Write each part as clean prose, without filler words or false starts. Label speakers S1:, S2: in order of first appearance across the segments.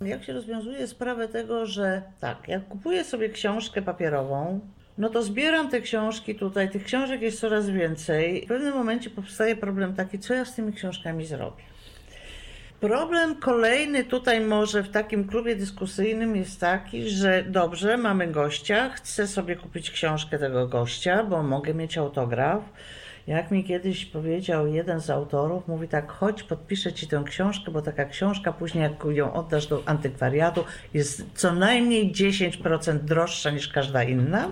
S1: Jak się rozwiązuje sprawę tego, że tak, jak kupuję sobie książkę papierową, no to zbieram te książki tutaj, tych książek jest coraz więcej. W pewnym momencie powstaje problem taki, co ja z tymi książkami zrobię. Problem kolejny tutaj może w takim klubie dyskusyjnym jest taki, że dobrze, mamy gościa, chcę sobie kupić książkę tego gościa, bo mogę mieć autograf. Jak mi kiedyś powiedział jeden z autorów, mówi tak, chodź, podpiszę ci tę książkę, bo taka książka później jak ją oddasz do antykwariatu jest co najmniej 10% droższa niż każda inna.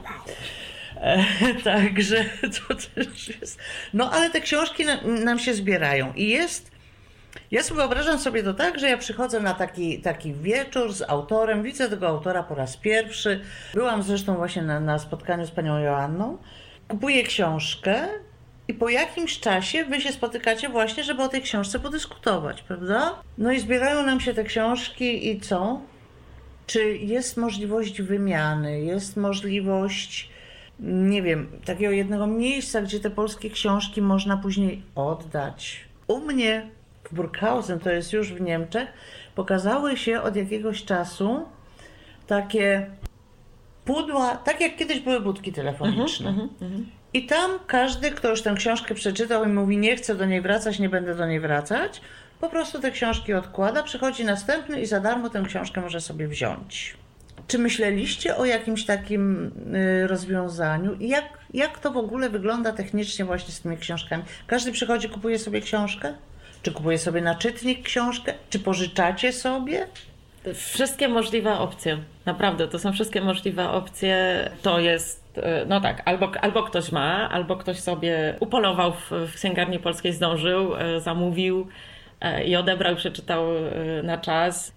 S1: Także to też jest... No ale te książki nam się zbierają i jest... Ja sobie wyobrażam sobie to tak, że ja przychodzę na taki wieczór z autorem, widzę tego autora po raz pierwszy. Byłam zresztą właśnie na spotkaniu z panią Joanną. Kupuję książkę i po jakimś czasie wy się spotykacie właśnie, żeby o tej książce podyskutować, prawda? No i zbierają nam się te książki i co? Czy jest możliwość wymiany, jest możliwość, nie wiem, takiego jednego miejsca, gdzie te polskie książki można później oddać? U mnie w Burghausen, to jest już w Niemczech, pokazały się od jakiegoś czasu takie pudła, tak jak kiedyś były budki telefoniczne. I tam każdy, kto już tę książkę przeczytał i mówi, nie chcę do niej wracać, nie będę do niej wracać, po prostu te książki odkłada, przychodzi następny i za darmo tę książkę może sobie wziąć. Czy myśleliście o jakimś takim rozwiązaniu? I jak to w ogóle wygląda technicznie właśnie z tymi książkami? Każdy przychodzi, kupuje sobie książkę? Czy kupuje sobie na czytnik książkę? Czy pożyczacie sobie?
S2: Wszystkie możliwe opcje. Naprawdę, to są wszystkie możliwe opcje. To jest, no tak, albo ktoś ma, albo ktoś sobie upolował w księgarni polskiej, zdążył, zamówił i odebrał, przeczytał na czas.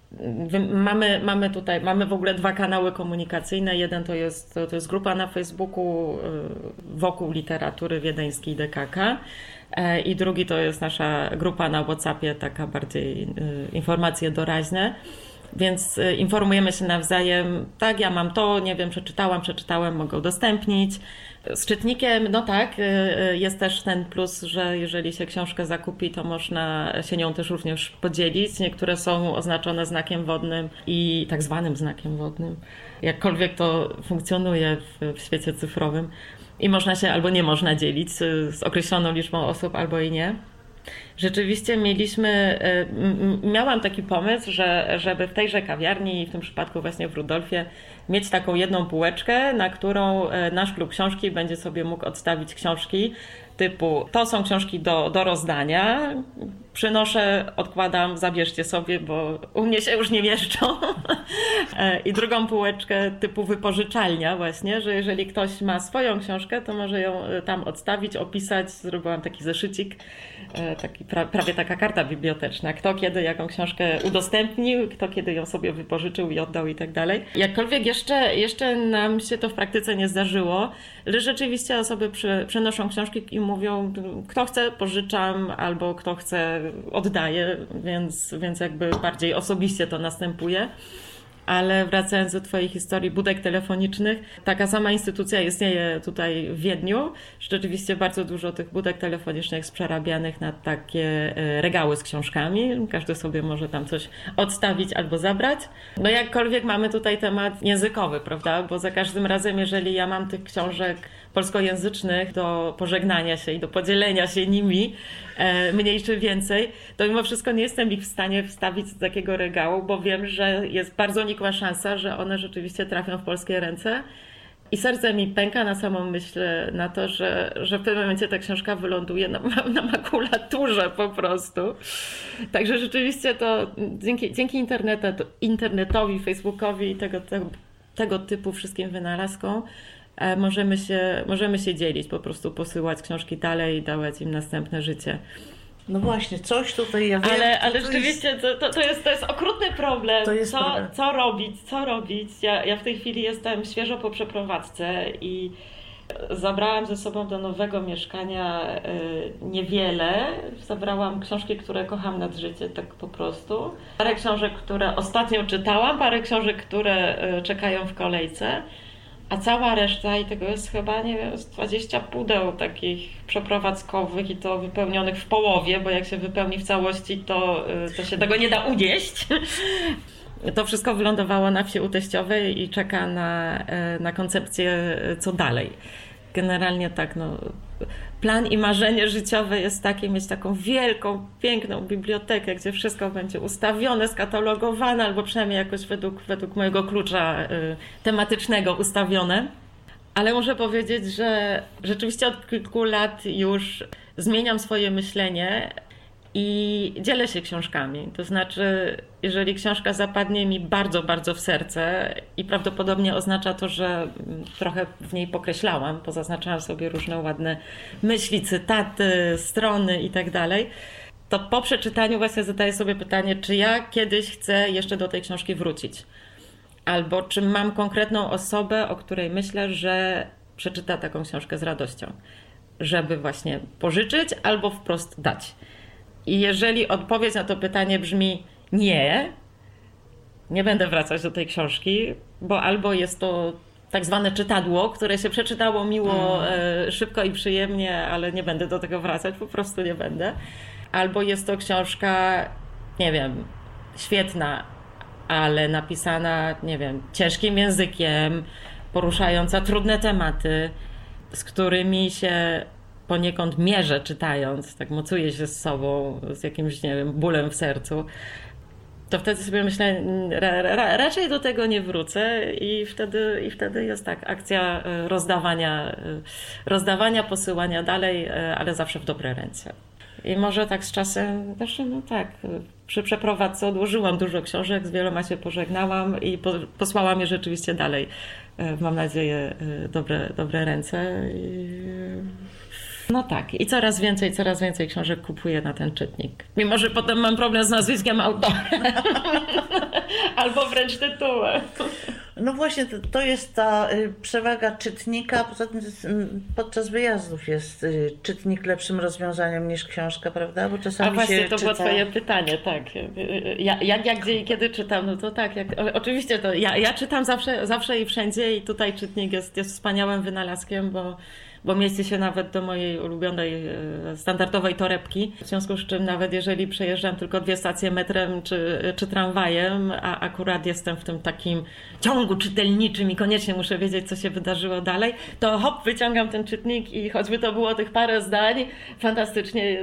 S2: Mamy w ogóle 2 kanały komunikacyjne. Jeden to jest grupa na Facebooku wokół literatury wiedeńskiej DKK. I drugi to jest nasza grupa na WhatsAppie, taka bardziej informacje doraźne. Więc informujemy się nawzajem, tak, ja mam to, nie wiem, przeczytałem, mogę udostępnić. Z czytnikiem, no tak, jest też ten plus, że jeżeli się książkę zakupi, to można się nią też również podzielić. Niektóre są oznaczone znakiem wodnym i tak zwanym znakiem wodnym. Jakkolwiek to funkcjonuje w świecie cyfrowym. I można się albo nie można dzielić z określoną liczbą osób, albo i nie. Rzeczywiście miałam taki pomysł, żeby w tejże kawiarni, w tym przypadku właśnie w Rudolfie, mieć taką jedną półeczkę, na którą nasz klub książki będzie sobie mógł odstawić książki typu, to są książki do rozdania, przynoszę, odkładam, zabierzcie sobie, bo u mnie się już nie mieszczą. I drugą półeczkę typu wypożyczalnia właśnie, że jeżeli ktoś ma swoją książkę, to może ją tam odstawić, opisać. Zrobiłam taki zeszycik, taki prawie taka karta biblioteczna. Kto kiedy jaką książkę udostępnił, kto kiedy ją sobie wypożyczył i oddał i tak dalej. Jakkolwiek jeszcze nam się to w praktyce nie zdarzyło, że rzeczywiście osoby przenoszą książki i mówią, kto chce, pożyczam, albo kto chce, oddaję, więc jakby bardziej osobiście to następuje. Ale wracając do twojej historii budek telefonicznych, taka sama instytucja istnieje tutaj w Wiedniu. Rzeczywiście bardzo dużo tych budek telefonicznych jest przerabianych na takie regały z książkami. Każdy sobie może tam coś odstawić albo zabrać. No jakkolwiek mamy tutaj temat językowy, prawda? Bo za każdym razem, jeżeli ja mam tych książek polskojęzycznych do pożegnania się i do podzielenia się nimi, mniej czy więcej, to mimo wszystko nie jestem ich w stanie wstawić do takiego regału, bo wiem, że jest bardzo nikła szansa, że one rzeczywiście trafią w polskie ręce. I serce mi pęka na samą myśl na to, że w pewnym momencie ta książka wyląduje na makulaturze po prostu. Także rzeczywiście to dzięki internetowi, Facebookowi i tego typu wszystkim wynalazkom możemy się dzielić, po prostu posyłać książki dalej i dawać im następne życie.
S1: No właśnie, coś tutaj ja wiem.
S2: Ale rzeczywiście to jest okrutny problem.
S1: Problem.
S2: Co robić? Ja w tej chwili jestem świeżo po przeprowadzce i zabrałam ze sobą do nowego mieszkania niewiele. Zabrałam książki, które kocham nad życie, tak po prostu. Parę książek, które ostatnio czytałam, parę książek, które czekają w kolejce. A cała reszta, i tego jest chyba, nie wiem, 20 pudeł takich przeprowadzkowych i to wypełnionych w połowie, bo jak się wypełni w całości, to się tego nie da unieść. to wszystko wylądowało na wsi u teściowej i czeka na koncepcję, co dalej. Generalnie tak, no, plan i marzenie życiowe jest takie, mieć taką wielką, piękną bibliotekę, gdzie wszystko będzie ustawione, skatalogowane, albo przynajmniej jakoś według mojego klucza tematycznego ustawione. Ale muszę powiedzieć, że rzeczywiście od kilku lat już zmieniam swoje myślenie i dzielę się książkami. To znaczy, jeżeli książka zapadnie mi bardzo, bardzo w serce i prawdopodobnie oznacza to, że trochę w niej pokreślałam, pozaznaczałam sobie różne ładne myśli, cytaty, strony i tak dalej, to po przeczytaniu właśnie zadaję sobie pytanie, czy ja kiedyś chcę jeszcze do tej książki wrócić. Albo czy mam konkretną osobę, o której myślę, że przeczyta taką książkę z radością, żeby właśnie pożyczyć albo wprost dać. I jeżeli odpowiedź na to pytanie brzmi nie będę wracać do tej książki, bo albo jest to tak zwane czytadło, które się przeczytało miło, szybko i przyjemnie, ale nie będę do tego wracać, po prostu nie będę. Albo jest to książka, nie wiem, świetna, ale napisana, nie wiem, ciężkim językiem, poruszająca trudne tematy, z którymi się poniekąd mierzę czytając, tak mocuję się z sobą, z jakimś, nie wiem, bólem w sercu, to wtedy sobie myślę, raczej do tego nie wrócę i wtedy jest tak, akcja rozdawania, posyłania dalej, ale zawsze w dobre ręce. I może tak z czasem, zresztą no tak, przy przeprowadzce odłożyłam dużo książek, z wieloma się pożegnałam i posłałam je rzeczywiście dalej. Mam nadzieję, dobre ręce. No tak, i coraz więcej książek kupuję na ten czytnik. Mimo że potem mam problem z nazwiskiem autora. Albo wręcz tytułem.
S1: No właśnie, to jest ta przewaga czytnika. Poza tym podczas wyjazdów jest czytnik lepszym rozwiązaniem niż książka, prawda? Bo czasami
S2: a właśnie
S1: się
S2: to
S1: czyta...
S2: było twoje pytanie, tak. Jak gdzie i kiedy czytam, no to tak. Oczywiście to ja czytam zawsze i wszędzie i tutaj czytnik jest wspaniałym wynalazkiem, bo mieści się nawet do mojej ulubionej, standardowej torebki. W związku z czym nawet jeżeli przejeżdżam tylko 2 stacje metrem czy tramwajem, a akurat jestem w tym takim ciągu czytelniczym i koniecznie muszę wiedzieć, co się wydarzyło dalej, to hop, wyciągam ten czytnik i choćby to było tych parę zdań, fantastycznie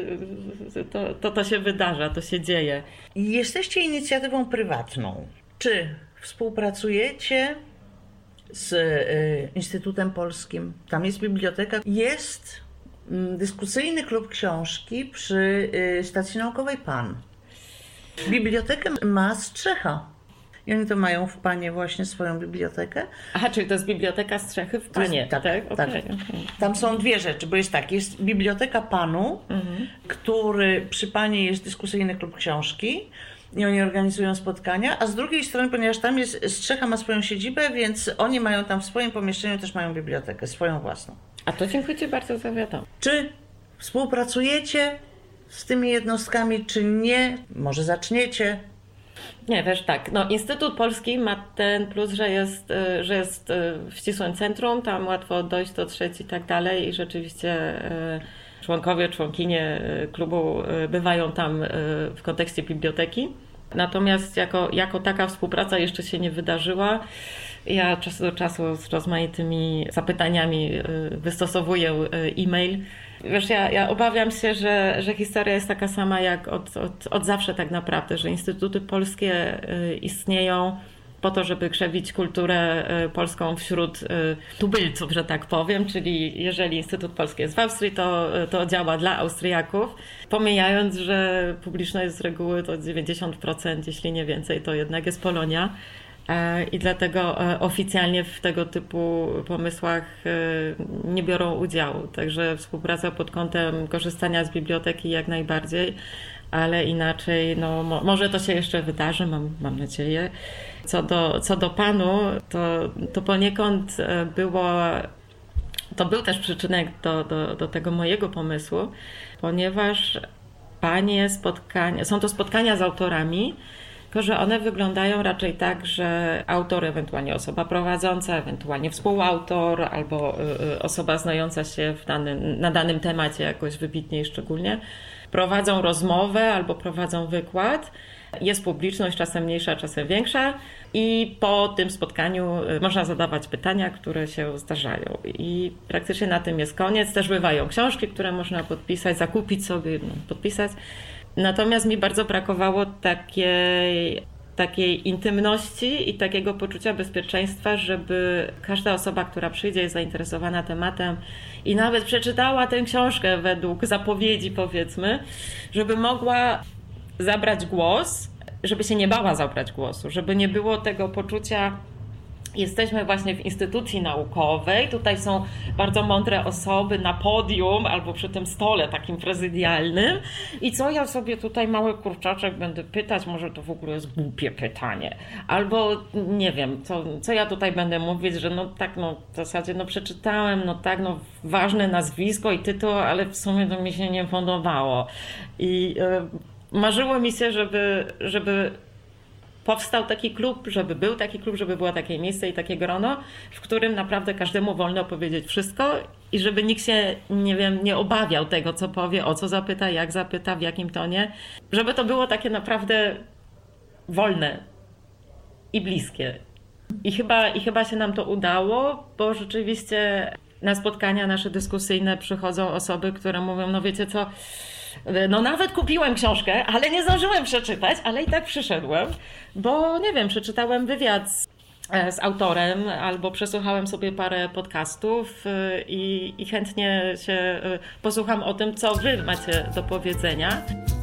S2: to się wydarza, to się dzieje.
S1: Jesteście inicjatywą prywatną. Czy współpracujecie z Instytutem Polskim? Tam jest biblioteka. Jest dyskusyjny klub książki przy stacji naukowej PAN. Bibliotekę ma Strzecha. I oni to mają w PANie właśnie swoją bibliotekę.
S2: Aha, czyli to jest biblioteka Strzechy w PANie.
S1: Tak.
S2: Okay.
S1: Tam są 2 rzeczy, bo jest tak, jest biblioteka PANu, który przy PANie jest dyskusyjny klub książki i oni organizują spotkania, a z drugiej strony, ponieważ tam jest, Strzecha ma swoją siedzibę, więc oni mają tam w swoim pomieszczeniu też mają bibliotekę, swoją własną.
S2: A to dziękuję Ci bardzo za wiadomość.
S1: Czy współpracujecie z tymi jednostkami, czy nie? Może zaczniecie?
S2: Nie, wiesz, tak, no Instytut Polski ma ten plus, że jest w ścisłym centrum, tam łatwo dojść, dotrzeć i tak dalej i rzeczywiście członkowie, członkinie klubu bywają tam w kontekście biblioteki. Natomiast jako taka współpraca jeszcze się nie wydarzyła. Ja czas do czasu z rozmaitymi zapytaniami wystosowuję e-mail. Wiesz, ja obawiam się, że historia jest taka sama jak od zawsze tak naprawdę, że instytuty polskie istnieją po to, żeby krzewić kulturę polską wśród tubylców, że tak powiem, czyli jeżeli Instytut Polski jest w Austrii, to działa dla Austriaków, pomijając, że publiczność z reguły to 90%, jeśli nie więcej, to jednak jest Polonia. I dlatego oficjalnie w tego typu pomysłach nie biorą udziału. Także współpraca pod kątem korzystania z biblioteki jak najbardziej, ale inaczej, no może to się jeszcze wydarzy, mam nadzieję. Co do PANu, to poniekąd to był też przyczynek do tego mojego pomysłu, ponieważ PANie są to spotkania z autorami, tylko że one wyglądają raczej tak, że autor, ewentualnie osoba prowadząca, ewentualnie współautor albo osoba znająca się na danym temacie jakoś wybitnie i szczególnie, prowadzą rozmowę albo prowadzą wykład, Jest publiczność, czasem mniejsza, czasem większa i po tym spotkaniu można zadawać pytania, które się zdarzają i praktycznie na tym jest koniec. Też bywają książki, które można podpisać, zakupić sobie, podpisać. Natomiast mi bardzo brakowało takiej intymności i takiego poczucia bezpieczeństwa, żeby każda osoba, która przyjdzie, jest zainteresowana tematem i nawet przeczytała tę książkę według zapowiedzi, powiedzmy, żeby mogła zabrać głos, żeby się nie bała zabrać głosu, żeby nie było tego poczucia, jesteśmy właśnie w instytucji naukowej, tutaj są bardzo mądre osoby na podium albo przy tym stole takim prezydialnym i co ja sobie tutaj mały kurczaczek będę pytać, może to w ogóle jest głupie pytanie, albo nie wiem, co ja tutaj będę mówić, że w zasadzie przeczytałem, ważne nazwisko i tytuł, ale w sumie to mi się nie podobało i marzyło mi się, żeby powstał taki klub, żeby był taki klub, żeby było takie miejsce i takie grono, w którym naprawdę każdemu wolno powiedzieć wszystko i żeby nikt się, nie obawiał tego, co powie, o co zapyta, jak zapyta, w jakim tonie. Żeby to było takie naprawdę wolne i bliskie. I chyba się nam to udało, bo rzeczywiście na spotkania nasze dyskusyjne przychodzą osoby, które mówią, wiecie co, nawet kupiłem książkę, ale nie zdążyłem przeczytać, ale i tak przyszedłem, bo przeczytałem wywiad z autorem albo przesłuchałem sobie parę podcastów i chętnie się posłucham o tym, co wy macie do powiedzenia.